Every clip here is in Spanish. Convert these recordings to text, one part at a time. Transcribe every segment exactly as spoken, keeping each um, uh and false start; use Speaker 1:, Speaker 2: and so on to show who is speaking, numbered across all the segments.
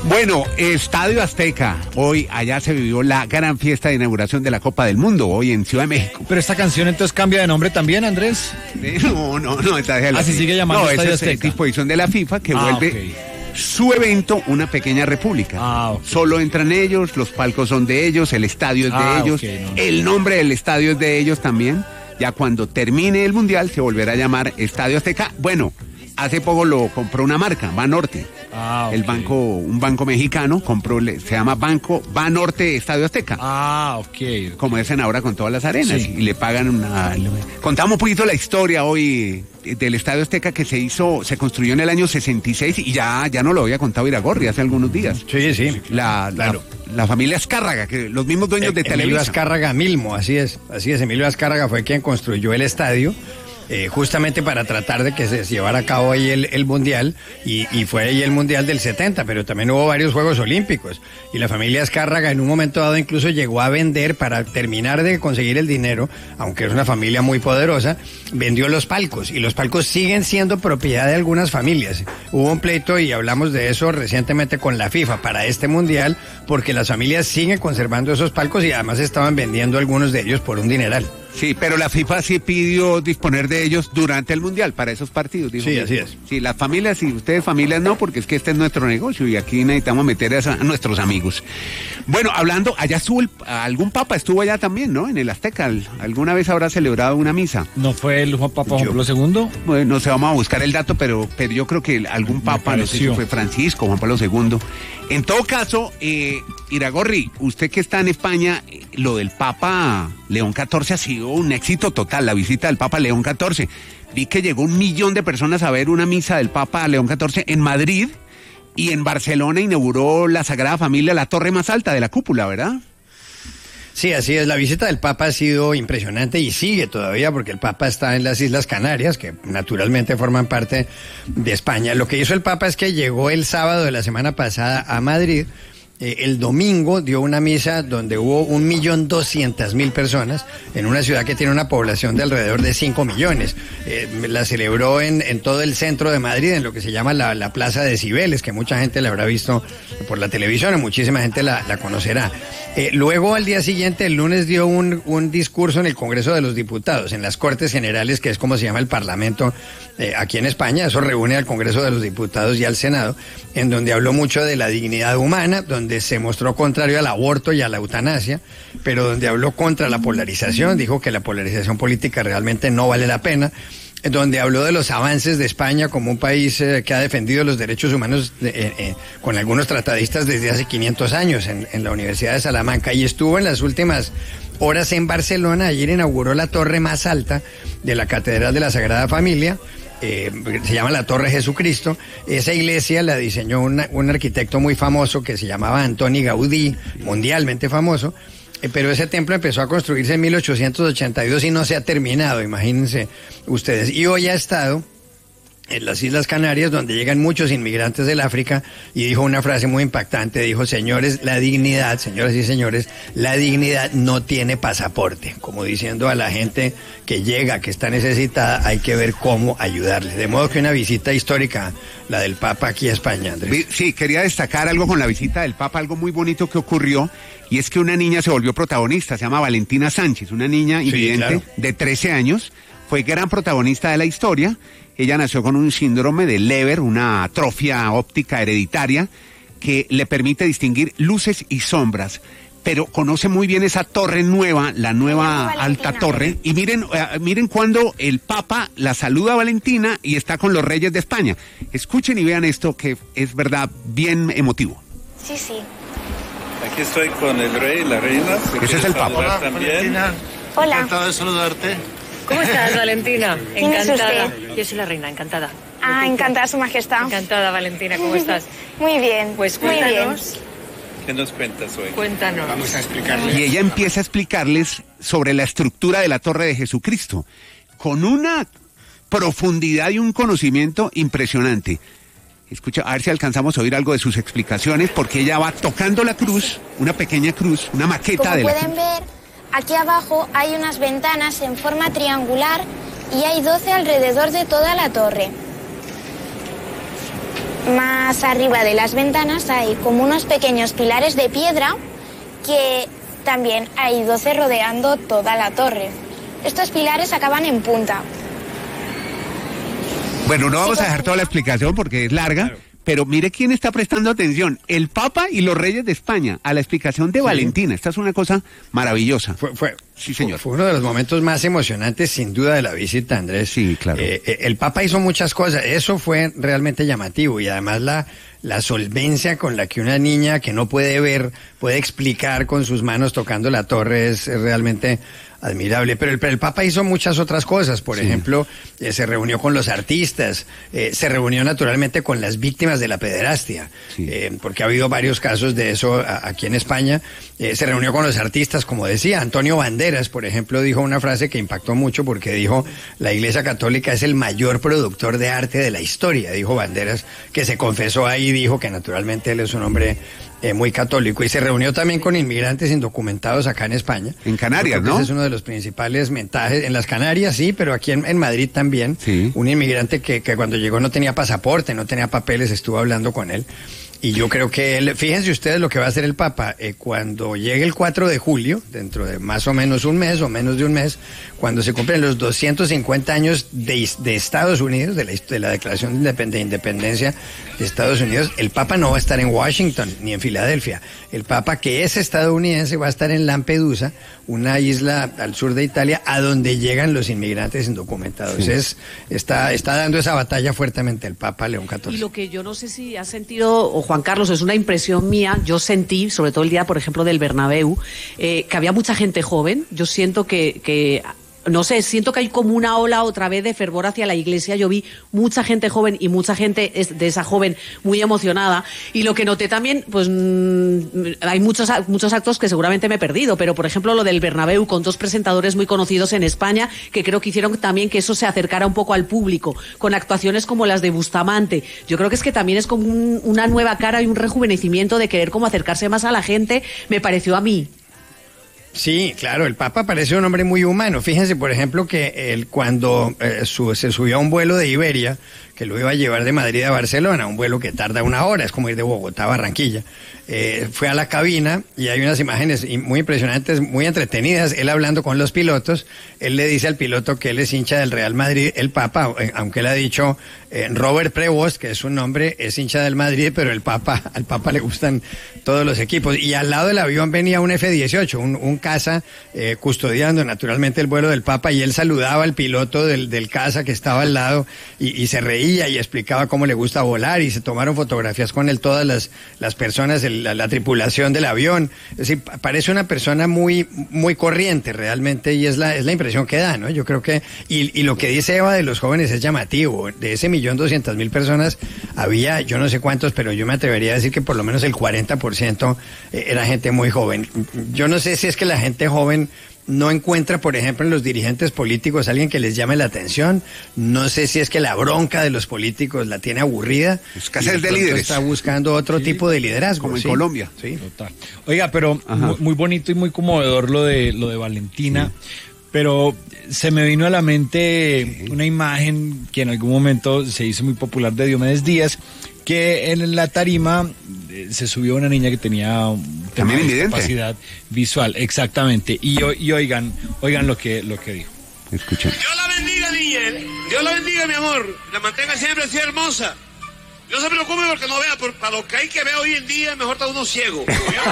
Speaker 1: Bueno, Estadio Azteca. Hoy allá se vivió la gran fiesta de inauguración de la Copa del Mundo, hoy en Ciudad de México.
Speaker 2: Pero esta canción entonces cambia de nombre también, Andrés.
Speaker 1: No, no, no. Esta es la
Speaker 2: Así sigue llamando
Speaker 1: no,
Speaker 2: Estadio
Speaker 1: esa es
Speaker 2: Azteca.
Speaker 1: disposición de la FIFA que
Speaker 2: ah,
Speaker 1: vuelve
Speaker 2: okay.
Speaker 1: su evento una pequeña república.
Speaker 2: Ah, okay.
Speaker 1: Solo entran ellos, los palcos son de ellos, el estadio es
Speaker 2: ah,
Speaker 1: de ellos,
Speaker 2: okay, no, no.
Speaker 1: el nombre del estadio es de ellos también. Ya cuando termine el Mundial se volverá a llamar Estadio Azteca. Bueno, hace poco lo compró una marca, Banorte.
Speaker 2: Ah, okay.
Speaker 1: El banco, un banco mexicano compró, se llama Banco Banorte Estadio Azteca.
Speaker 2: Ah, ok.
Speaker 1: Como dicen ahora con todas las arenas.
Speaker 2: Sí.
Speaker 1: Y le pagan una... Contamos un poquito la historia hoy del Estadio Azteca que se hizo, se construyó en el año sesenta y seis y ya, ya no lo había contado Iragorri hace algunos días.
Speaker 2: Sí, sí.
Speaker 1: La,
Speaker 2: claro.
Speaker 1: la, la familia Azcárraga, que los mismos dueños
Speaker 3: el,
Speaker 1: de Televisa.
Speaker 3: Emilio Azcárraga Milmo, así es. Así es, Emilio Azcárraga fue quien construyó el estadio. Eh, justamente para tratar de que se llevara a cabo ahí el, el Mundial, y, y fue ahí el Mundial del setenta, pero también hubo varios Juegos Olímpicos, y la familia Azcárraga en un momento dado incluso llegó a vender, para terminar de conseguir el dinero, aunque es una familia muy poderosa, vendió los palcos, y los palcos siguen siendo propiedad de algunas familias. Hubo un pleito, y hablamos de eso recientemente con la FIFA, para este Mundial, porque las familias siguen conservando esos palcos, y además estaban vendiendo algunos de ellos por un dineral.
Speaker 1: Sí, pero la FIFA sí pidió disponer de ellos durante el Mundial, para esos partidos. Dijo
Speaker 3: sí,
Speaker 1: que,
Speaker 3: así es.
Speaker 1: Sí, las familias, y ustedes familias no, porque es que este es nuestro negocio y aquí necesitamos meter a, a nuestros amigos. Bueno, hablando, allá estuvo, el, algún papa estuvo allá también, ¿no? En el Azteca, ¿alguna vez habrá celebrado una misa?
Speaker 2: ¿No fue el Juan Papa Juan Pablo segundo?
Speaker 1: Bueno, no sé, vamos a buscar el dato, pero, pero yo creo que algún papa, no sé si fue Francisco, Juan Pablo segundo. En todo caso, eh, Iragorri, usted que está en España, lo del Papa León catorce ha sido un éxito total, la visita del Papa León catorce. Vi que llegó un millón de personas a ver una misa del Papa León catorce en Madrid, y en Barcelona inauguró la Sagrada Familia, la torre más alta de la cúpula, ¿verdad?
Speaker 3: Sí, así es. La visita del Papa ha sido impresionante y sigue todavía, porque el Papa está en las Islas Canarias, que naturalmente forman parte de España. Lo que hizo el Papa es que llegó el sábado de la semana pasada a Madrid. Eh, el domingo dio una misa donde hubo un millón doscientas mil personas en una ciudad que tiene una población de alrededor de cinco millones. Eh, la celebró en, en todo el centro de Madrid, en lo que se llama la, la Plaza de Cibeles, que mucha gente la habrá visto por la televisión, y muchísima gente la, la conocerá. Eh, luego, al día siguiente, el lunes, dio un, un discurso en el Congreso de los Diputados, en las Cortes Generales, que es como se llama el Parlamento eh, aquí en España. Eso reúne al Congreso de los Diputados y al Senado, en donde habló mucho de la dignidad humana, donde se mostró contrario al aborto y a la eutanasia, pero donde habló contra la polarización, dijo que la polarización política realmente no vale la pena, donde habló de los avances de España como un país eh, que ha defendido los derechos humanos de, eh, eh, con algunos tratadistas desde hace quinientos años en, en la Universidad de Salamanca, y estuvo en las últimas horas en Barcelona. Ayer inauguró la torre más alta de la Catedral de la Sagrada Familia. Eh, se llama la Torre Jesucristo. Esa iglesia la diseñó una, un arquitecto muy famoso que se llamaba Antoni Gaudí, mundialmente famoso, eh, pero ese templo empezó a construirse en mil ochocientos ochenta y dos y no se ha terminado, imagínense ustedes. Y hoy ha estado en las Islas Canarias, donde llegan muchos inmigrantes del África, y dijo una frase muy impactante. Dijo: señores, la dignidad, señoras y señores, la dignidad no tiene pasaporte, como diciendo a la gente que llega, que está necesitada, hay que ver cómo ayudarle. De modo que una visita histórica, la del Papa aquí a España, Andrés.
Speaker 1: Sí, quería destacar algo con la visita del Papa, algo muy bonito que ocurrió, y es que una niña se volvió protagonista, se llama Valentina Sánchez, una niña invidente, sí, claro, de trece años, fue gran protagonista de la historia. Ella nació con un síndrome de Leber, una atrofia óptica hereditaria que le permite distinguir luces y sombras, pero conoce muy bien esa torre nueva, la nueva alta torre, y miren, uh, miren cuando el Papa la saluda a Valentina y está con los reyes de España. Escuchen y vean esto, que es verdad bien emotivo.
Speaker 4: Sí, sí.
Speaker 5: Aquí estoy con el rey, la reina.
Speaker 1: Ese es el Papa.
Speaker 5: Hola, Valentina.
Speaker 4: Hola.
Speaker 5: Encantado de saludarte.
Speaker 6: ¿Cómo estás, Valentina?
Speaker 4: ¿Quién es
Speaker 6: Encantada.
Speaker 4: usted?
Speaker 6: Yo soy la reina, encantada.
Speaker 4: Ah, encantada, Su Majestad.
Speaker 6: Encantada, Valentina, ¿cómo estás?
Speaker 4: Muy bien.
Speaker 6: Pues
Speaker 4: muy bien.
Speaker 6: cuéntanos.
Speaker 5: ¿Qué nos cuentas hoy?
Speaker 6: Cuéntanos.
Speaker 3: Vamos a explicarles.
Speaker 1: Y ella empieza a explicarles sobre la estructura de la Torre de Jesucristo, con una profundidad y un conocimiento impresionante. Escucha, a ver si alcanzamos a oír algo de sus explicaciones, porque ella va tocando la cruz, una pequeña cruz, una maqueta
Speaker 4: Como
Speaker 1: de la
Speaker 4: pueden
Speaker 1: cruz.
Speaker 4: ver, aquí abajo hay unas ventanas en forma triangular y hay doce alrededor de toda la torre. más arriba de las ventanas hay como unos pequeños pilares de piedra que también hay doce rodeando toda la torre. Estos pilares acaban en punta.
Speaker 1: Bueno, no vamos a dejar toda la explicación porque es larga. Claro. Pero mire quién está prestando atención, el Papa y los Reyes de España, a la explicación de sí. Valentina. Esta es una cosa maravillosa.
Speaker 3: Fue, fue,
Speaker 1: sí, señor.
Speaker 3: Fue uno de los momentos más emocionantes, sin duda, de la visita, Andrés.
Speaker 1: Sí, claro.
Speaker 3: Eh, el Papa hizo muchas cosas, eso fue realmente llamativo, y además la, la solvencia con la que una niña que no puede ver puede explicar con sus manos tocando la torre es, es realmente admirable. Pero el, pero el Papa hizo muchas otras cosas. Por sí. ejemplo, eh, se reunió con los artistas, eh, se reunió naturalmente con las víctimas de la pederastia, sí. eh, porque ha habido varios casos de eso a, aquí en España. Eh, se reunió con los artistas, como decía, Antonio Banderas, por ejemplo, dijo una frase que impactó mucho porque dijo, la Iglesia Católica es el mayor productor de arte de la historia, dijo Banderas, que se confesó ahí, dijo que naturalmente él es un hombre Eh, muy católico, y se reunió también con inmigrantes indocumentados acá en España.
Speaker 1: En Canarias, ¿no?
Speaker 3: Ese es uno de los principales mensajes. En las Canarias, sí, pero aquí en, en Madrid también. Sí. Un inmigrante que, que cuando llegó no tenía pasaporte, no tenía papeles, estuvo hablando con él. Y yo creo que él, fíjense ustedes lo que va a hacer el Papa, eh, cuando llegue el cuatro de julio, dentro de más o menos un mes o menos de un mes, cuando se cumplen los doscientos cincuenta años de, de Estados Unidos, de la, de la Declaración de, de Independencia de Estados Unidos, el Papa no va a estar en Washington ni en Filadelfia. El Papa, que es estadounidense, va a estar en Lampedusa, una isla al sur de Italia, a donde llegan los inmigrantes indocumentados. Sí. Es, está, está dando esa batalla fuertemente el Papa León catorce.
Speaker 6: Y lo que yo no sé si ha sentido, o Juan Carlos, es una impresión mía, yo sentí, sobre todo el día, por ejemplo, del Bernabéu, eh, que había mucha gente joven. Yo siento que, que no sé, siento que hay como una ola otra vez de fervor hacia la Iglesia. Yo vi mucha gente joven y mucha gente de esa joven muy emocionada, y lo que noté también, pues hay muchos muchos actos que seguramente me he perdido, pero por ejemplo lo del Bernabéu con dos presentadores muy conocidos en España, que creo que hicieron también que eso se acercara un poco al público, con actuaciones como las de Bustamante. Yo creo que es que también es como un, una nueva cara y un rejuvenecimiento de querer como acercarse más a la gente, me pareció a mí.
Speaker 3: Sí, claro, el Papa parece un hombre muy humano. Fíjense, por ejemplo, que él cuando eh, su, se subió a un vuelo de Iberia, que lo iba a llevar de Madrid a Barcelona, un vuelo que tarda una hora, es como ir de Bogotá a Barranquilla, eh, fue a la cabina y hay unas imágenes muy impresionantes, muy entretenidas, él hablando con los pilotos, él le dice al piloto que él es hincha del Real Madrid, el Papa, eh, aunque él ha dicho eh, Robert Prevost, que es su nombre, es hincha del Madrid, pero el Papa, al Papa le gustan todos los equipos. Y al lado del avión venía un F dieciocho, un, un caza, eh, custodiando naturalmente el vuelo del Papa, y él saludaba al piloto del, del caza que estaba al lado y, y se reía y explicaba cómo le gusta volar, y se tomaron fotografías con él todas las, las personas, el, la, la tripulación del avión. Es decir, parece una persona muy, muy corriente realmente, y es la, es la impresión que da, ¿no? Yo creo que, y, y lo que dice Eva de los jóvenes es llamativo. De ese millón doscientas mil personas había, yo no sé cuántos, pero yo me atrevería a decir que por lo menos el cuarenta por ciento era gente muy joven. Yo no sé si es que la gente joven no encuentra, por ejemplo, en los dirigentes políticos alguien que les llame la atención. No sé si es que la bronca de los políticos la tiene aburrida.
Speaker 1: Escasez de líderes.
Speaker 3: Está buscando otro sí, tipo de liderazgo.
Speaker 1: Como en
Speaker 3: sí.
Speaker 1: Colombia.
Speaker 2: Sí. Total. Oiga, pero muy, muy bonito y muy conmovedor lo de, lo de Valentina. Sí. Pero se me vino a la mente una imagen que en algún momento se hizo muy popular de Diomedes Díaz, que en la tarima se subió una niña que tenía un tema de discapacidad visual, exactamente, y, y oigan, oigan lo que lo que dijo.
Speaker 1: Escuchen.
Speaker 7: Dios la bendiga, niña. Dios la bendiga, mi amor. La mantenga siempre así hermosa. No se preocupe porque no vea, por, para lo que hay que ver hoy en día, mejor está uno ciego.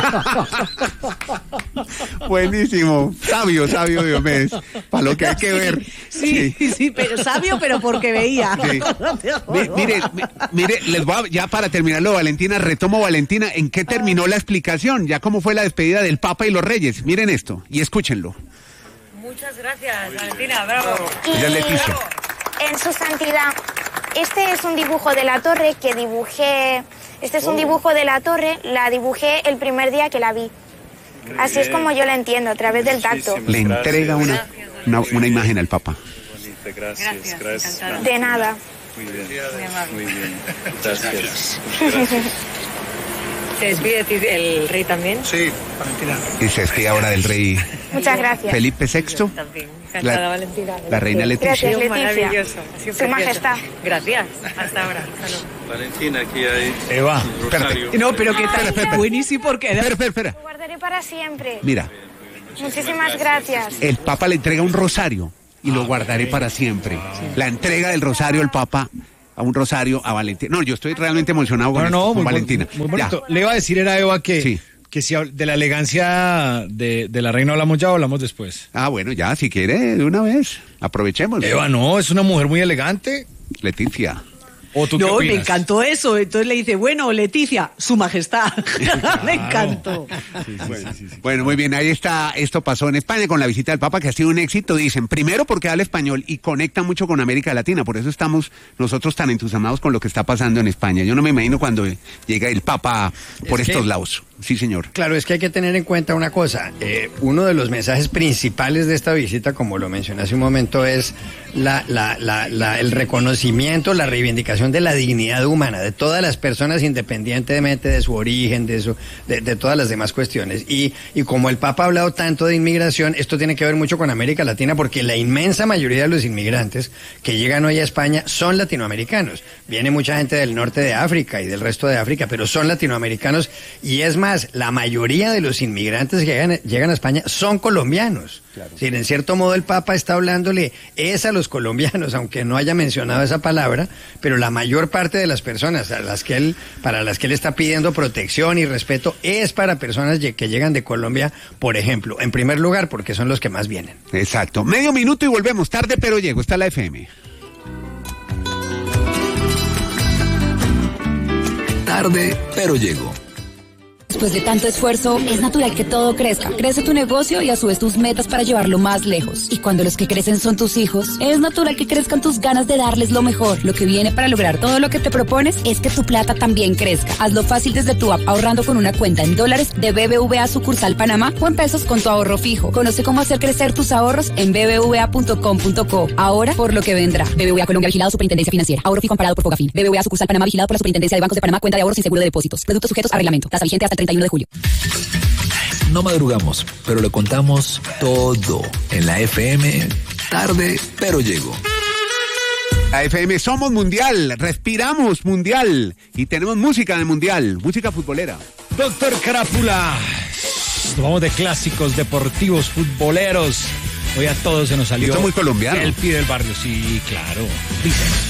Speaker 1: Buenísimo, sabio, sabio Diomedes, para lo que hay que ver.
Speaker 6: Sí, sí, sí, pero sabio, pero porque veía. Sí.
Speaker 1: Mi, mire, mi, mire, les voy a, ya para terminarlo, Valentina, retomo Valentina, ¿en qué terminó la explicación? Ya cómo fue la despedida del Papa y los Reyes. Miren esto y escúchenlo.
Speaker 6: Muchas gracias, Valentina, bravo.
Speaker 1: Ella es Leticia.
Speaker 4: En su santidad, este es un dibujo de la torre que dibujé, este es un dibujo de la torre, la dibujé el primer día que la vi. Así es como yo la entiendo, a través del tacto.
Speaker 1: Le entrega una, una, una imagen al Papa.
Speaker 5: Gracias, gracias. gracias.
Speaker 4: De nada.
Speaker 5: Muy bien, muy bien. Gracias.
Speaker 6: ¿Se despide el rey también?
Speaker 5: Sí, Valentina.
Speaker 1: Y se despide ahora del rey
Speaker 4: Muchas gracias.
Speaker 1: Felipe sexto.
Speaker 8: También. Encantada,
Speaker 1: La,
Speaker 8: Valentina.
Speaker 1: la reina Leticia.
Speaker 4: Gracias, Leticia.
Speaker 8: Maravilloso.
Speaker 4: Su majestad.
Speaker 8: Gracias. Hasta ahora. Salud.
Speaker 5: Valentina, aquí hay
Speaker 2: Eva.
Speaker 5: un rosario.
Speaker 6: No, pero qué tal.
Speaker 1: Espera, espera.
Speaker 6: Buenísimo porque
Speaker 1: Espera, espera, espera.
Speaker 4: Lo guardaré para siempre.
Speaker 1: Mira,
Speaker 4: Muchísimas gracias.
Speaker 1: el Papa le entrega un rosario y lo guardaré para siempre. La entrega del rosario el Papa a un rosario a Valentina. No, yo estoy realmente emocionado con,
Speaker 2: No,
Speaker 1: esto,
Speaker 2: no,
Speaker 1: con
Speaker 2: muy,
Speaker 1: Valentina.
Speaker 2: bon- muy bonito.
Speaker 1: Ya.
Speaker 2: Le iba a decir era Eva que,
Speaker 1: Sí.
Speaker 2: que si hab- de la elegancia de, de la reina hablamos ya o hablamos después.
Speaker 1: Ah, bueno, ya, si quiere, de una vez. Aprovechemos.
Speaker 2: Eva, no, es una mujer muy elegante.
Speaker 1: Leticia.
Speaker 2: ¿O tú qué
Speaker 6: no, me
Speaker 2: opinas?
Speaker 6: encantó eso. Entonces le dice, bueno, Leticia, su majestad. Me encantó.
Speaker 1: Bueno, muy bien, ahí está, esto pasó en España con la visita del Papa, que ha sido un éxito, dicen, primero porque habla español y conecta mucho con América Latina, por eso estamos nosotros tan entusiasmados con lo que está pasando en España. Yo no me imagino cuando llega el Papa por
Speaker 3: Es
Speaker 1: estos
Speaker 3: que-
Speaker 1: lados. Sí, señor.
Speaker 3: Claro, es que hay que tener en cuenta una cosa. Eh, uno de los mensajes principales de esta visita, como lo mencioné hace un momento, es la, la, la, la- el reconocimiento, la reivindicación de la dignidad humana de todas las personas, independientemente de su origen, de, su, de, de todas las demás cuestiones. Y, y como el Papa ha hablado tanto de inmigración, esto tiene que ver mucho con América Latina, porque la inmensa mayoría de los inmigrantes que llegan hoy a España son latinoamericanos. Viene mucha gente del norte de África y del resto de África, pero son latinoamericanos. Y es más, la mayoría de los inmigrantes que llegan, llegan a España son colombianos. Claro. Es decir, en cierto modo el Papa está hablándole es a los colombianos, aunque no haya mencionado esa palabra, pero la mayor parte de las personas a las que él, para las que él está pidiendo protección y respeto es para personas que llegan de Colombia, por ejemplo, en primer lugar, porque son los que más vienen.
Speaker 1: Exacto. Medio minuto y volvemos. Tarde, pero llego. Está la F M.
Speaker 9: Tarde, pero llego.
Speaker 10: Después de tanto esfuerzo, es natural que todo crezca. Crece tu negocio y a su vez tus metas para llevarlo más lejos. Y cuando los que crecen son tus hijos, es natural que crezcan tus ganas de darles lo mejor. Lo que viene para lograr todo lo que te propones es que tu plata también crezca. Hazlo fácil desde tu app, ahorrando con una cuenta en dólares de B B V A sucursal Panamá o en pesos con tu ahorro fijo. Conoce cómo hacer crecer tus ahorros en b b v a punto com punto co. Ahora por lo que vendrá. B B V A Colombia, vigilado Superintendencia Financiera. Ahorro fijo amparado por Fogafín. B B V A sucursal Panamá, vigilado por la Superintendencia de Bancos de Panamá. Cuenta de ahorros sin seguro de depósitos. Productos sujetos a reglamento. Tasa vigente hasta el treinta y uno de julio.
Speaker 9: No madrugamos, pero le contamos todo en la F M. Tarde, pero llego.
Speaker 1: La F M somos mundial, respiramos mundial y tenemos música de mundial, música futbolera.
Speaker 2: Doctor Crápula. Nos vamos de clásicos deportivos, futboleros. Hoy a todos se nos salió.
Speaker 1: Esto es muy colombiano.
Speaker 2: El pie del barrio, sí, claro. Dice.